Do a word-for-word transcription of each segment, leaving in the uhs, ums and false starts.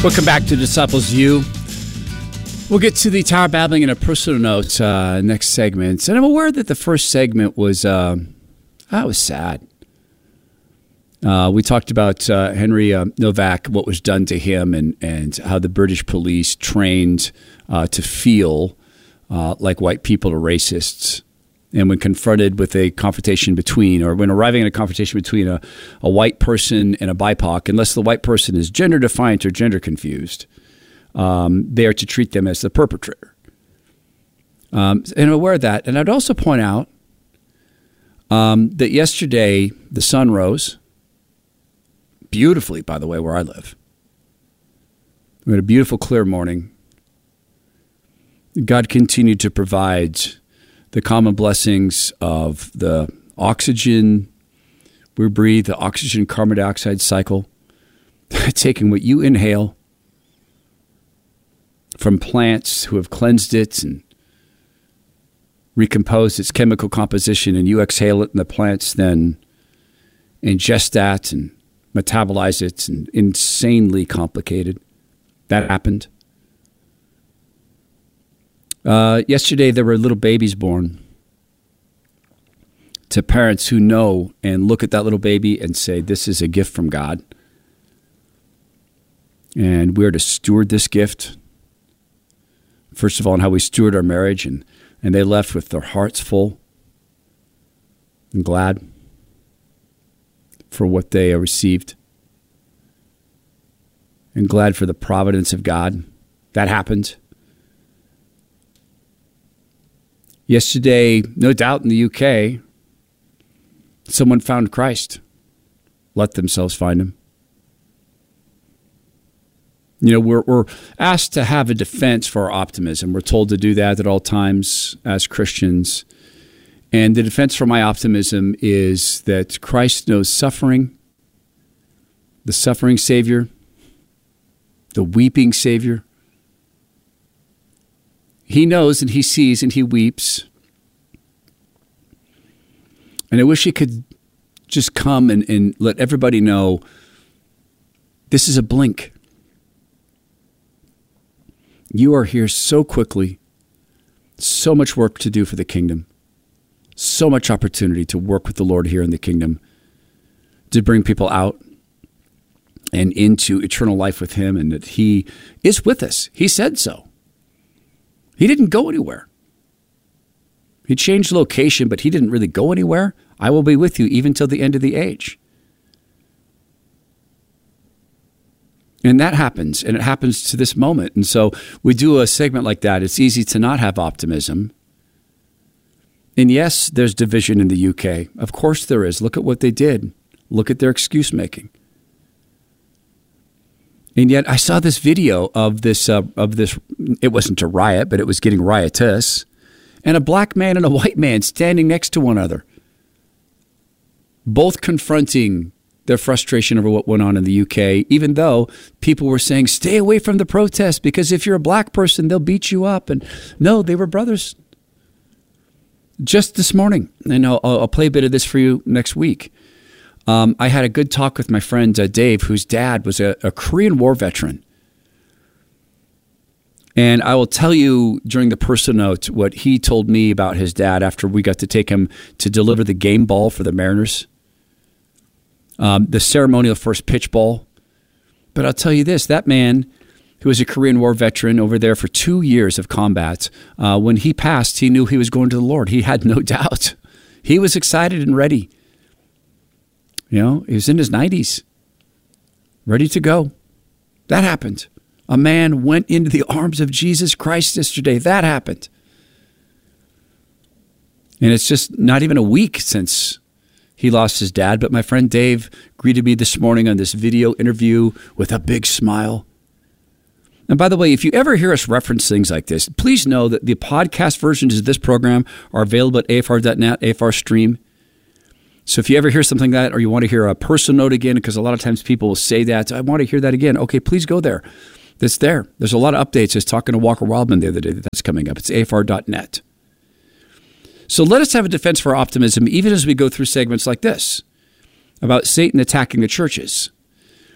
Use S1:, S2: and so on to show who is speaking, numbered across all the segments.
S1: Welcome back to Disciples View. We'll get to the Tower Babbling in a personal note uh, next segment. And I'm aware that the first segment was, uh, I was sad. Uh, we talked about uh, Henry uh, Novak, what was done to him, and, and how the British police trained uh, to feel uh, like white people are racists. And when confronted with a confrontation between, or when arriving at a confrontation between a, a white person and a B I P O C, unless the white person is gender defiant or gender confused, um, they are to treat them as the perpetrator. Um, and I'm aware of that. And I'd also point out um, that yesterday the sun rose beautifully, by the way, where I live. We had a beautiful, clear morning. God continued to provide the common blessings of the oxygen we breathe, the oxygen carbon dioxide cycle, taking what you inhale from plants who have cleansed it and recomposed its chemical composition, and you exhale it, and the plants then ingest that and metabolize it, and insanely complicated. That happened. Uh, yesterday, there were little babies born to parents who know and look at that little baby and say, this is a gift from God. And we're to steward this gift. First of all, in how we steward our marriage. And, and they left with their hearts full and glad for what they received. And glad for the providence of God. That happened. Yesterday, no doubt in the U K, someone found Christ, let themselves find him. You know, we're, we're asked to have a defense for our optimism. We're told to do that at all times as Christians. And the defense for my optimism is that Christ knows suffering, the suffering Savior, the weeping Savior. He knows and he sees and he weeps. And I wish he could just come and, and let everybody know this is a blink. You are here so quickly, so much work to do for the kingdom, so much opportunity to work with the Lord here in the kingdom, to bring people out and into eternal life with him, and that he is with us. He said so. He didn't go anywhere. He changed location, but he didn't really go anywhere. I will be with you even till the end of the age. And that happens, and it happens to this moment. And so we do a segment like that. It's easy to not have optimism. And yes, there's division in the U K. Of course there is. Look at what they did. Look at their excuse making. And yet I saw this video of this, uh, of this, it wasn't a riot, but it was getting riotous, and a black man and a white man standing next to one another, both confronting their frustration over what went on in the U K, even though people were saying, stay away from the protest, because if you're a black person, they'll beat you up. And no, they were brothers. Just this morning, and I'll, I'll play a bit of this for you next week. Um, I had a good talk with my friend uh, Dave, whose dad was a, a Korean War veteran. And I will tell you during the personal note what he told me about his dad after we got to take him to deliver the game ball for the Mariners, um, the ceremonial first pitch ball. But I'll tell you this, that man who was a Korean War veteran over there for two years of combat, uh, when he passed, he knew he was going to the Lord. He had no doubt. He was excited and ready. You know, he was in his nineties, ready to go. That happened. A man went into the arms of Jesus Christ yesterday. That happened. And it's just not even a week since he lost his dad. But my friend Dave greeted me this morning on this video interview with a big smile. And by the way, if you ever hear us reference things like this, please know that the podcast versions of this program are available at A F R dot net, A F R Stream. So if you ever hear something like that, or you want to hear a personal note again, because a lot of times people will say that, I want to hear that again. Okay, please go there. That's there. There's a lot of updates. I was talking to Walker Wildman the other day that that's coming up. It's A F R dot net. So let us have a defense for optimism, even as we go through segments like this about Satan attacking the churches.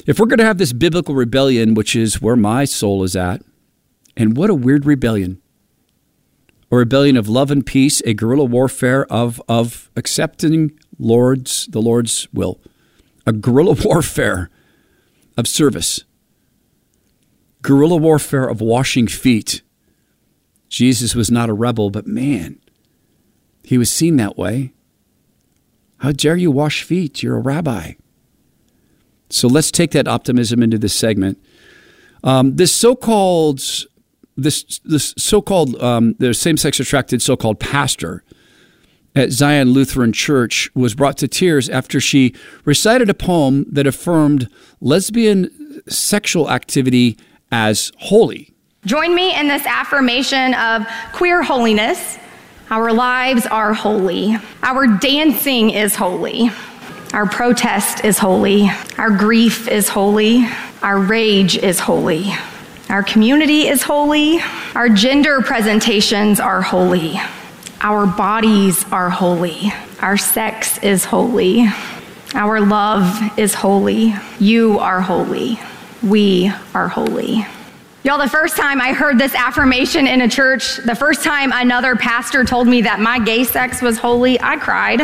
S1: If we're going to have this biblical rebellion, which is where my soul is at, and what a weird rebellion. A rebellion of love and peace, a guerrilla warfare of, of accepting Lord's the Lord's will. A guerrilla warfare of service. Guerrilla warfare of washing feet. Jesus was not a rebel, but man, he was seen that way. How dare you wash feet? You're a rabbi. So let's take that optimism into this segment. Um, this so-called, this this so-called, um, the same-sex attracted so-called pastor at Zion Lutheran Church was brought to tears after she recited a poem that affirmed lesbian sexual activity as holy.
S2: Join me in this affirmation of queer holiness. Our lives are holy. Our dancing is holy. Our protest is holy. Our grief is holy. Our rage is holy. Our community is holy. Our gender presentations are holy. Our bodies are holy. Our sex is holy. Our love is holy. You are holy. We are holy. Y'all, the first time I heard this affirmation in a church, the first time another pastor told me that my gay sex was holy, I cried.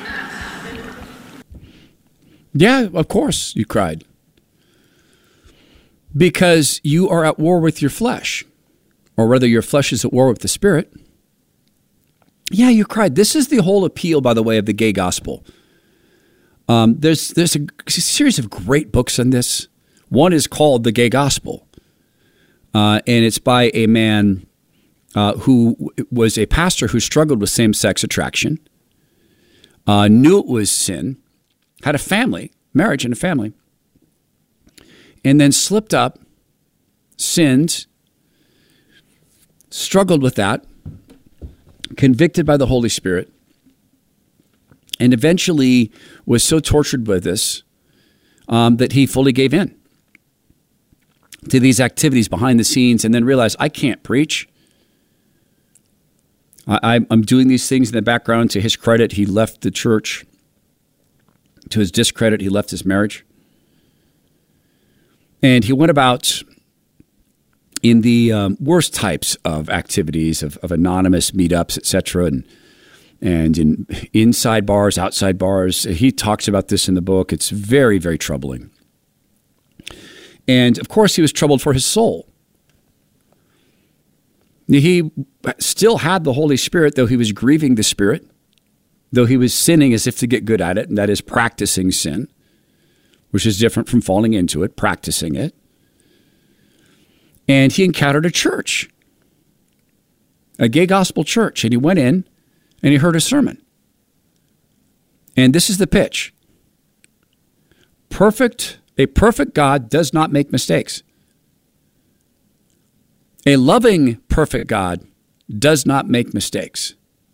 S1: Yeah, of course you cried. Because you are at war with your flesh, or rather your flesh is at war with the spirit. Yeah, you cried. This is the whole appeal, by the way, of the gay gospel. Um, there's, there's a series of great books on this. One is called The Gay Gospel. Uh, and it's by a man uh, who was a pastor who struggled with same-sex attraction, uh, knew it was sin, had a family, marriage and a family, and then slipped up, sinned, struggled with that, convicted by the Holy Spirit, and eventually was so tortured by this um, that he fully gave in to these activities behind the scenes, and then realized, I can't preach. I, I'm doing these things in the background. To his credit, he left the church. To his discredit, he left his marriage. And he went about in the um, worst types of activities, of, of anonymous meetups, et cetera, and, and in inside bars, outside bars. He talks about this in the book. It's very, very troubling. And, of course, he was troubled for his soul. He still had the Holy Spirit, though he was grieving the Spirit, though he was sinning as if to get good at it, and that is practicing sin, which is different from falling into it, practicing it. And he encountered a church, a gay gospel church, and he went in and he heard a sermon. And this is the pitch. Perfect A perfect God does not make mistakes. A loving, perfect God does not make mistakes.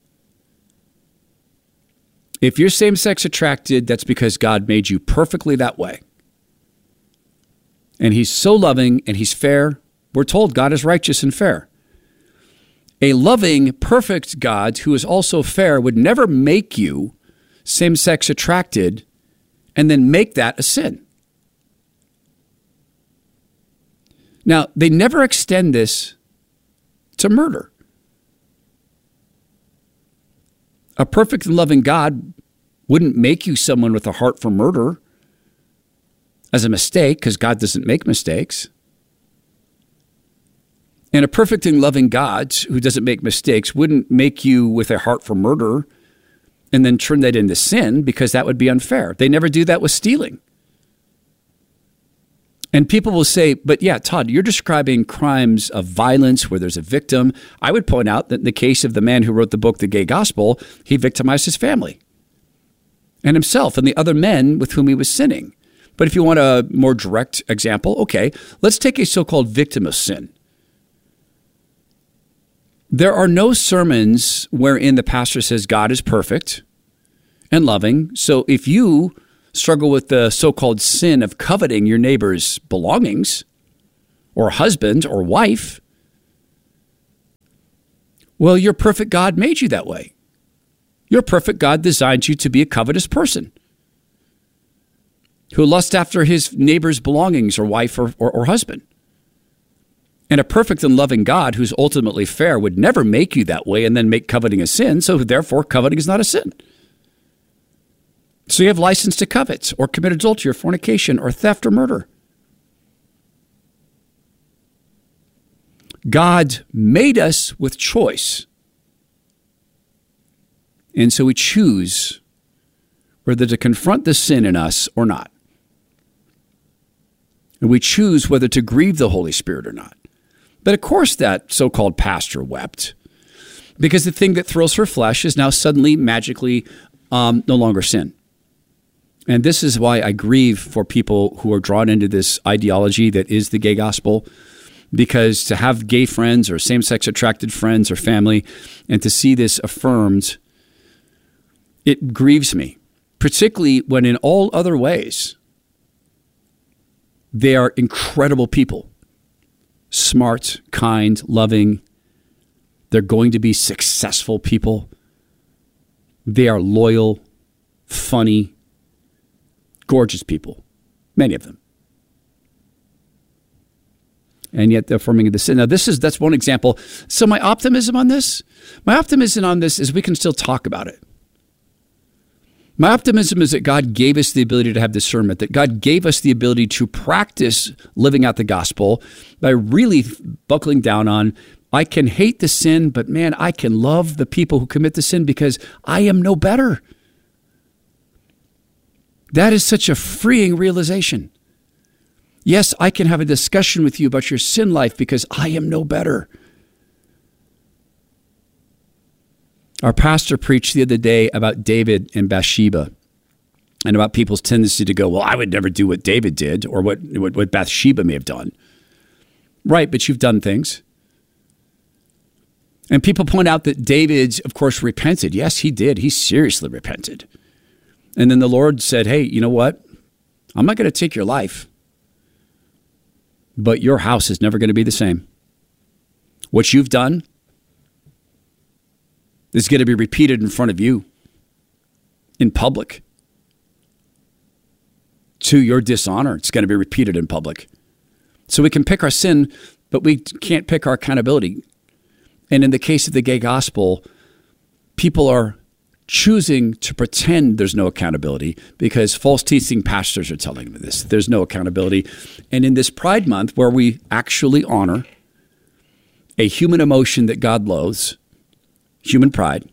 S1: If you're same-sex attracted, that's because God made you perfectly that way. And he's so loving and he's fair. We're told God is righteous and fair. A loving, perfect God who is also fair would never make you same-sex attracted and then make that a sin. Now, they never extend this to murder. A perfect and loving God wouldn't make you someone with a heart for murder as a mistake, because God doesn't make mistakes. And a perfect and loving God who doesn't make mistakes wouldn't make you with a heart for murder and then turn that into sin, because that would be unfair. They never do that with stealing. And people will say, but yeah, Todd, you're describing crimes of violence where there's a victim. I would point out that in the case of the man who wrote the book, The Gay Gospel, he victimized his family and himself and the other men with whom he was sinning. But if you want a more direct example, okay, let's take a so-called victim of sin. There are no sermons wherein the pastor says God is perfect and loving. So if you struggle with the so-called sin of coveting your neighbor's belongings or husband or wife, well, your perfect God made you that way. Your perfect God designed you to be a covetous person. who lusts after his neighbor's belongings or wife or, or, or husband. And a perfect and loving God who's ultimately fair would never make you that way and then make coveting a sin, so therefore coveting is not a sin. So you have license to covet or commit adultery or fornication or theft or murder. God made us with choice. And so we choose whether to confront the sin in us or not. And we choose whether to grieve the Holy Spirit or not. But of course that so-called pastor wept, because the thing that thrills her flesh is now suddenly magically um, no longer sin. And this is why I grieve for people who are drawn into this ideology that is the gay gospel, because to have gay friends or same-sex attracted friends or family and to see this affirmed, it grieves me, particularly when in all other ways they are incredible people. Smart, kind, loving. They're going to be successful people. They are loyal, funny, gorgeous people. Many of them. And yet they're affirming the sin. Now, this is that's one example. So my optimism on this, my optimism on this is we can still talk about it. My optimism is that God gave us the ability to have discernment, that God gave us the ability to practice living out the gospel by really buckling down on, I can hate the sin, but man, I can love the people who commit the sin because I am no better. That is such a freeing realization. Yes, I can have a discussion with you about your sin life because I am no better. Our pastor preached the other day about David and Bathsheba and about people's tendency to go, well, I would never do what David did or what, what, what Bathsheba may have done. Right, but you've done things. And people point out that David, of course, repented. Yes, he did. He seriously repented. And then the Lord said, hey, you know what? I'm not going to take your life, but your house is never going to be the same. What you've done is going to be repeated in front of you in public. To your dishonor, it's going to be repeated in public. So we can pick our sin, but we can't pick our accountability. And in the case of the gay gospel, people are choosing to pretend there's no accountability because false teaching pastors are telling them this. There's no accountability. And in this Pride Month, where we actually honor a human emotion that God loathes, human pride,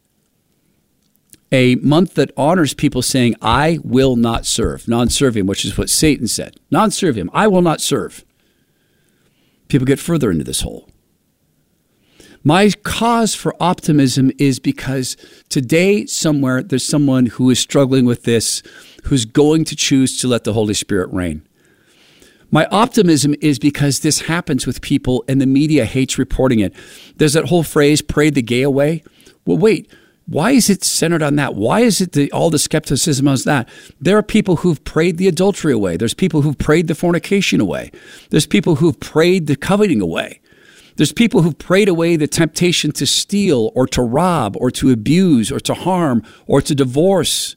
S1: a month that honors people saying, I will not serve, non-serviam, which is what Satan said. Non-serviam, I will not serve. People get further into this hole. My cause for optimism is because today somewhere there's someone who is struggling with this, who's going to choose to let the Holy Spirit reign. My optimism is because this happens with people and the media hates reporting it. There's that whole phrase, pray the gay away. Well, wait, why is it centered on that? Why is it the, all the skepticism on that? There are people who've prayed the adultery away. There's people who've prayed the fornication away. There's people who've prayed the coveting away. There's people who've prayed away the temptation to steal or to rob or to abuse or to harm or to divorce.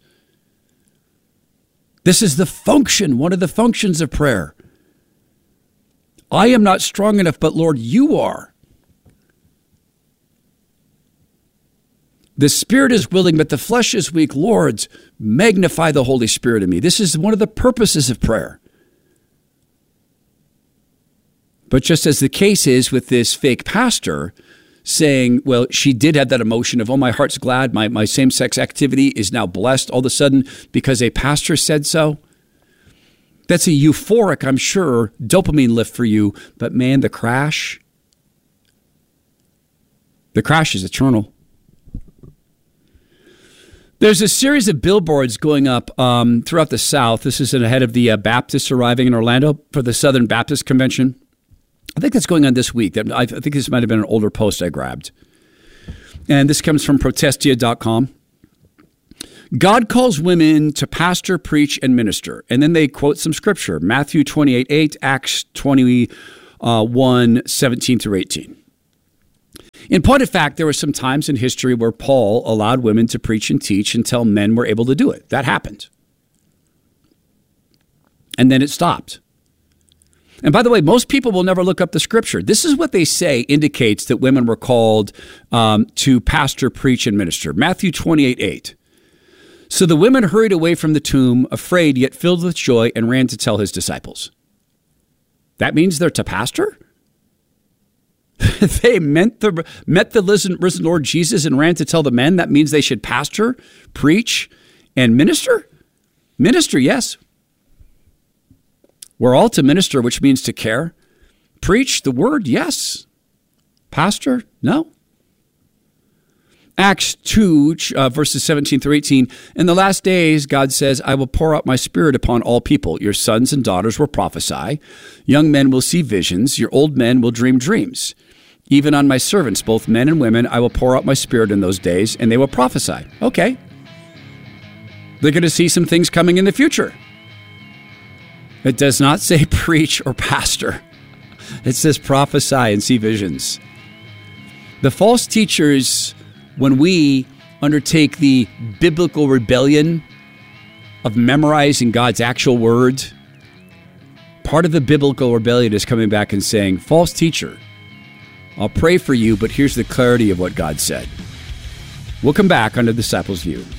S1: This is the function, one of the functions of prayer. I am not strong enough, but Lord, you are. The spirit is willing, but the flesh is weak. Lord, magnify the Holy Spirit in me. This is one of the purposes of prayer. But just as the case is with this fake pastor saying, well, she did have that emotion of, oh, my heart's glad, my, my same-sex activity is now blessed all of a sudden because a pastor said so. That's a euphoric, I'm sure, dopamine lift for you. But man, the crash, the crash is eternal. There's a series of billboards going up um, throughout the South. This is ahead of the uh, Baptists arriving in Orlando for the Southern Baptist Convention. I think that's going on this week. I think this might have been an older post I grabbed. And this comes from protestia dot com. God calls women to pastor, preach, and minister. And then they quote some scripture, Matthew twenty-eight eight, Acts twenty-one seventeen through eighteen. In point of fact, there were some times in history where Paul allowed women to preach and teach until men were able to do it. That happened. And then it stopped. And by the way, most people will never look up the scripture. This is what they say indicates that women were called um, to pastor, preach, and minister. Matthew twenty-eight eight. So the women hurried away from the tomb, afraid yet filled with joy, and ran to tell his disciples. That means they're to pastor? They meant the, met the risen, risen Lord Jesus and ran to tell the men. That means they should pastor, preach, and minister? Minister, yes. We're all to minister, which means to care. Preach the word, yes. Pastor, no. Acts two, uh, verses seventeen through eighteen. In the last days, God says, I will pour out my spirit upon all people. Your sons and daughters will prophesy. Young men will see visions. Your old men will dream dreams. Even on my servants, both men and women, I will pour out my spirit in those days, and they will prophesy. Okay. They're going to see some things coming in the future. It does not say preach or pastor. It says prophesy and see visions. The false teachers, when we undertake the biblical rebellion of memorizing God's actual word, part of the biblical rebellion is coming back and saying, false teacher, I'll pray for you, but here's the clarity of what God said. We'll come back on the Disciples' View.